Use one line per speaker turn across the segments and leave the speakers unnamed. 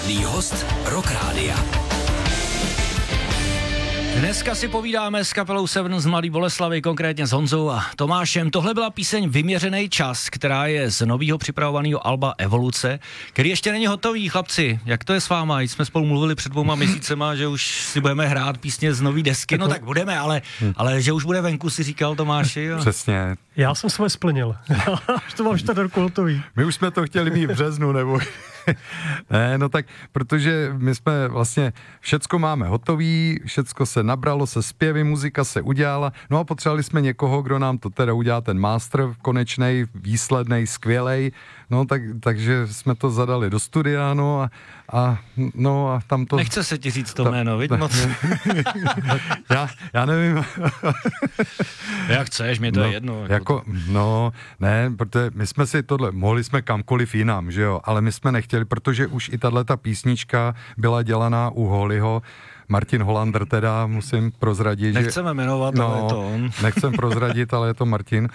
Pravidelný host Rock Rádia. Dneska si povídáme s kapelou Seven z Mladé Boleslavi, konkrétně s Honzou a Tomášem. Tohle byla píseň Vyměřený čas, která je z nového připravovaného alba Evoluce, který ještě není hotový, chlapci. Jak to je s váma? Jsme spolu mluvili před 2 měsícema, že už si budeme hrát písně z nový desky. No tak budeme, ale že už bude venku, si říkal Tomáši. Jo?
Přesně.
Já jsem svoje splnil. Už to mám 4 roku hotový.
My už jsme to chtěli mít v březnu, nebo... Ne, no tak, protože my jsme vlastně, všecko máme hotový, všecko se nabralo, se zpěvy, muzika se udělala, no a potřebovali jsme někoho, kdo nám to teda udělá, ten master konečnej, výslednej, skvělej, no takže jsme to zadali do studia, no a tam to...
Nechce se ti říct to jméno, viď moc?
já nevím.
Jak chceš, mě to je jedno.
Protože my jsme si tohle, mohli jsme kamkoliv jinam, že jo, ale my jsme nechtěli, protože už i tato písnička byla dělaná u Hollyho, Martin Hollander teda, musím prozradit,
nechceme jmenovat, ale je to on.
Nechcem prozradit, ale je to Martin.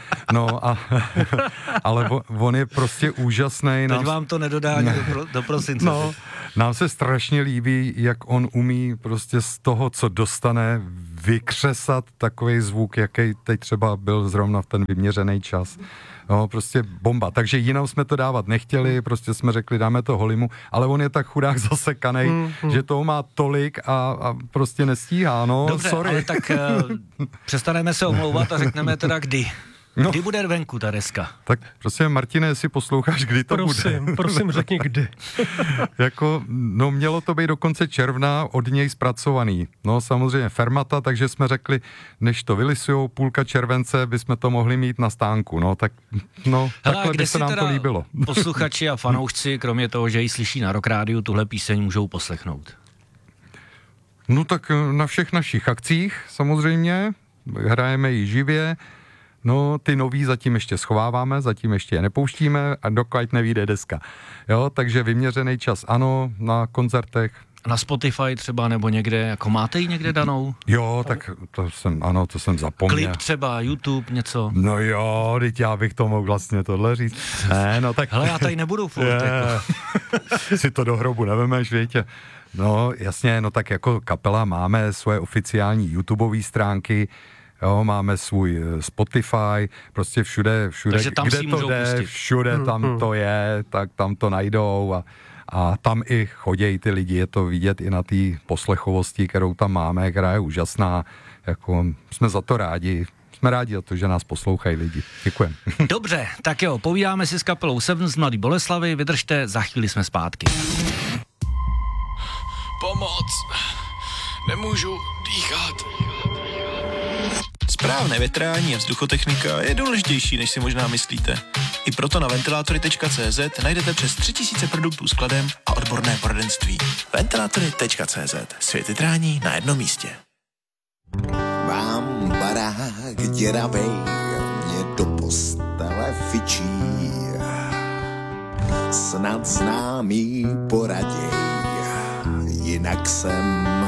Ale on je prostě úžasný.
Teď vám to nedodá do prosince.
No, nám se strašně líbí, jak on umí prostě z toho, co dostane, vykřesat takovej zvuk, jaký teď třeba byl zrovna v ten vyměřený čas. No, prostě bomba. Takže jinou jsme to dávat nechtěli, prostě jsme řekli, dáme to Holimu, ale on je tak chudák zasekanej, že toho má tolik a prostě nestíhá, no,
dobře,
sorry.
Ale tak přestaneme se omlouvat a řekneme teda kdy. Kdy bude venku ta deska?
Tak prosím, Martine, jestli posloucháš, kdy to bude.
Prosím, řekni kdy.
Mělo to být do konce června od něj zpracovaný. No, samozřejmě Fermata, takže jsme řekli, než to vylisujou, půlka července, bychom to mohli mít na stánku. Takhle by se nám to líbilo.
Posluchači a fanoušci, kromě toho, že ji slyší na Rock Rádiu, tuhle píseň můžou poslechnout?
No tak na všech našich akcích samozřejmě, hrajeme ji živě. No, ty nový zatím ještě schováváme, zatím ještě je nepouštíme a dokud nevyjde deska. Jo, takže vyměřený čas, ano, na koncertech.
Na Spotify třeba nebo někde, jako máte ji někde danou?
Jo, tak to jsem zapomněl.
Klip třeba, YouTube, něco?
No jo, teď já bych to mohl vlastně tohle říct. Ne, no tak...
Hele, já tady nebudu furt.
Si to do hrobu nevemeš, víte. No, jasně, no tak jako kapela máme svoje oficiální YouTubeové stránky, jo, máme svůj Spotify, prostě všude
takže tam
kde
si
to jde, pustit. Všude tam to je, tak tam to najdou a tam i chodějí ty lidi, je to vidět i na té poslechovosti, kterou tam máme, která je úžasná, jako jsme za to rádi. Jsme rádi za to, že nás poslouchají lidi. Děkujeme.
Dobře, tak jo, povídáme si s kapelou Seven z Mladé Boleslavy, vydržte, za chvíli jsme zpátky.
Pomoc, nemůžu dýchat. Správné větrání a vzduchotechnika je důležitější, než si možná myslíte. I proto na ventilátory.cz najdete přes 3000 produktů s kladem a odborné poradenství. Ventilátory.cz. Svět větrání na jednom místě.
Mám barák děravej, mě do postele fičí. Snad známý poraděj, jinak jsem